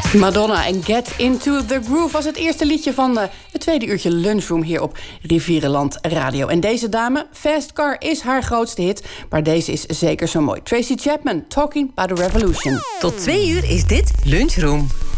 Madonna en Get Into The Groove was het eerste liedje van het tweede uurtje Lunchroom hier op Rivierenland Radio. En deze dame, Fast Car, is haar grootste hit, maar deze is zeker zo mooi. Tracy Chapman, Talking About The Revolution. Tot 2 uur is dit Lunchroom.